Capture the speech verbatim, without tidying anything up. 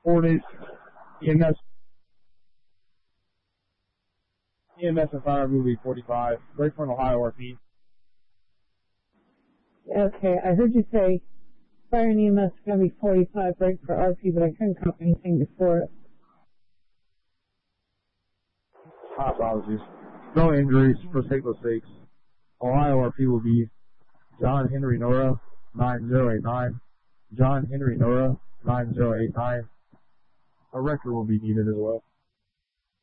Hornet, E M S, E M S and fire will be forty-five. Break for an Ohio R P. Okay, I heard you say fire and E M S is going to be forty-five, break for R P, but I couldn't copy anything before it. My apologies. No injuries for sake of sakes. Ohio R P will be John Henry Nora, nine zero eight nine. John Henry Nora, nine zero eight nine. A record will be needed as well.